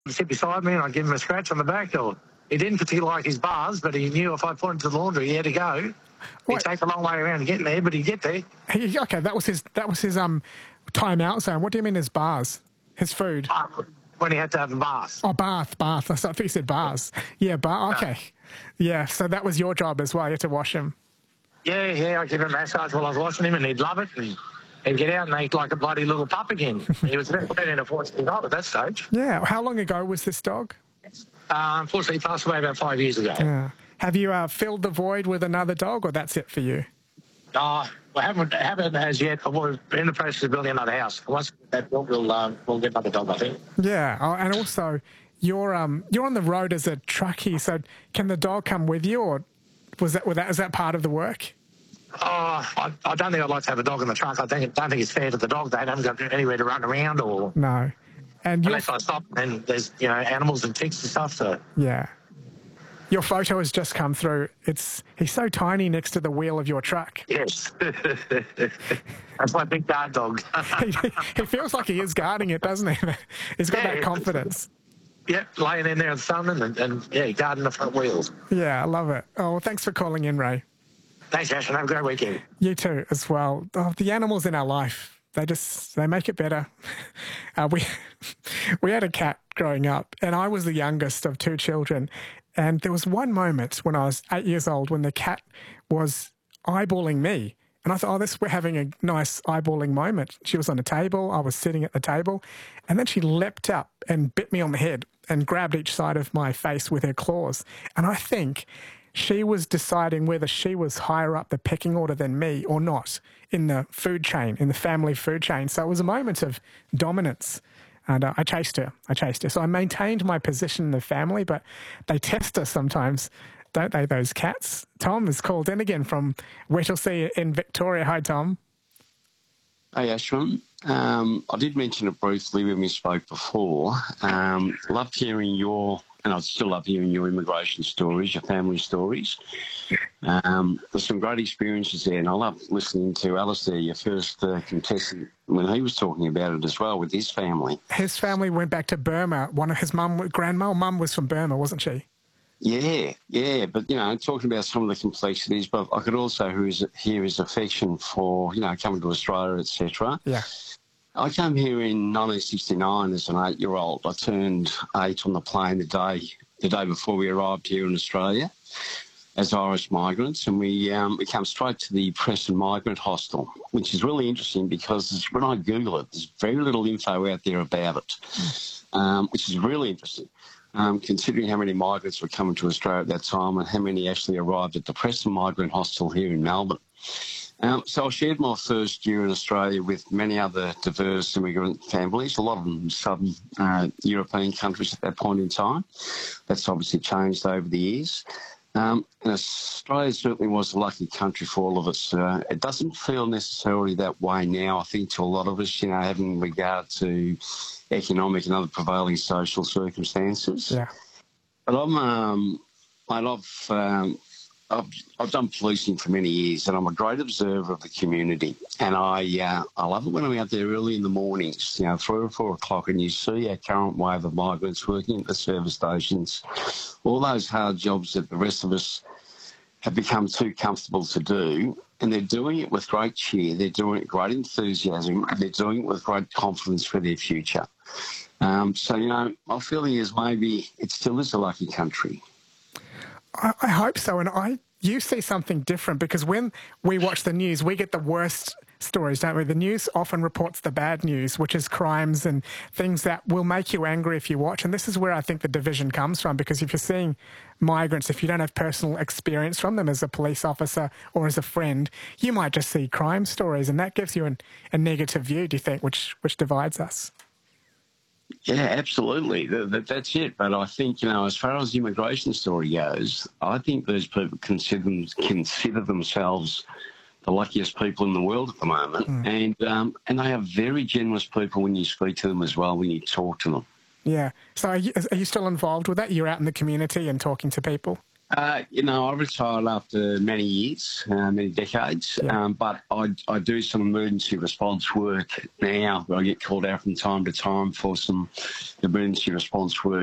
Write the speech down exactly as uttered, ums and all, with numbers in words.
sit beside me and I'd give him a scratch on the back. Or he didn't particularly like his bars, but he knew if I put him to the laundry, he had to go. He'd What? take a long way around getting there, but he'd get there. He, okay, that was his. That was his um time out zone. What do you mean his bars? His food? Uh, when he had to have a bath. Oh, bath, bath. I thought you said bars. Yeah, bar. Okay. Yeah. So that was your job as well. You had to wash him. Yeah, yeah. I'd give him a massage while I was washing him, and he'd love it. And he'd get out and act like a bloody little pup again. He was about in a fourteen year old at that stage. Yeah. How long ago was this dog? Uh, unfortunately, he passed away about five years ago. Yeah. Have you uh, filled the void with another dog, or that's it for you? Uh, we haven't, haven't as yet, but we're in the process of building another house. Once that dog, we'll, uh, we'll get another dog, I think. Yeah. Oh, and also, you're um you're on the road as a truckie, so can the dog come with you, or was that was that, is that part of the work? Oh, I, I don't think I'd like to have a dog in the truck. I think don't think it's fair to the dog. They haven't got anywhere to run around, or No. And your unless I stop and there's you know animals and ticks and stuff. So yeah, your photo has just come through. It's he's so tiny next to the wheel of your truck. yes, that's my big guard dog. he, he feels like he is guarding it, doesn't he? He's got Yeah. that confidence. Yep, laying in there in the sun and, and yeah, guarding the front wheels. Yeah, I love it. Oh, well, thanks for calling in, Ray. Thanks, Ash, and have a great weekend. You too, as well. Oh, the animals in our life, they just, they make it better. Uh, we, we had a cat growing up, and I was the youngest of two children. And there was one moment when I was eight years old when the cat was eyeballing me. And I thought, oh, this, we're having a nice eyeballing moment. She was on a table. I was sitting at the table. And then she leapt up and bit me on the head and grabbed each side of my face with her claws. And I think she was deciding whether she was higher up the pecking order than me or not in the food chain, in the family food chain. So it was a moment of dominance. And uh, I chased her. I chased her. So I maintained my position in the family, but they test us sometimes, don't they, those cats? Tom is called in again from Whittlesea in Victoria. Hi, Tom. Hey, Ashwin. Um, I did mention it briefly when we spoke before. Um, loved hearing your, and I still love hearing your immigration stories, your family stories. Um, there's some great experiences there, and I love listening to Alistair, your first uh, contestant, when he was talking about it as well with his family. His family went back to Burma. One of his mum, grandma or mum was from Burma, wasn't she? Yeah, yeah, but, you know, talking about some of the complexities, but I could also hear his, hear his affection for, you know, coming to Australia, et cetera. Yeah. I came here in nineteen sixty-nine as an eight-year-old. I turned eight on the plane the day the day before we arrived here in Australia as Irish migrants, and we um, we came straight to the Preston Migrant Hostel, which is really interesting because when I Google it, there's very little info out there about it, um, which is really interesting. Um, considering how many migrants were coming to Australia at that time and how many actually arrived at the Preston Migrant Hostel here in Melbourne. Um, so I shared my first year in Australia with many other diverse immigrant families, a lot of them southern uh, European countries at that point in time. That's obviously changed over the years. Um, and Australia certainly was a lucky country for all of us. Uh, it doesn't feel necessarily that way now, I think, to a lot of us, you know, having regard to economic and other prevailing social circumstances. Yeah. But I'm, um, mate, I've, um, I've, I've done policing for many years, and I'm a great observer of the community. And I, uh, I love it when I'm out there early in the mornings, you know, three or four o'clock, and you see our current wave of migrants working at the service stations, all those hard jobs that the rest of us have become too comfortable to do. And they're doing it with great cheer. They're doing it with great enthusiasm. They're doing it with great confidence for their future. Um, so, you know, my feeling is maybe it still is a lucky country. I, I hope so. And I, you see something different because when we watch the news, we get the worst stories, don't we? The news often reports the bad news, which is crimes and things that will make you angry if you watch. And this is where I think the division comes from, because if you're seeing migrants, if you don't have personal experience from them as a police officer or as a friend, you might just see crime stories, and that gives you an, a negative view, do you think, which which divides us? Yeah, absolutely. That, that's it. But I think, you know, as far as the immigration story goes, I think those people consider, them, consider themselves the luckiest people in the world at the moment. Mm. And um, and they are very generous people when you speak to them as well, when you talk to them. Yeah. So are you, are you still involved with that? You're out in the community and talking to people? Uh, you know, I retired after many years, uh, many decades, Yeah. um, but I, I do some emergency response work now. I get called out from time to time for some emergency response work.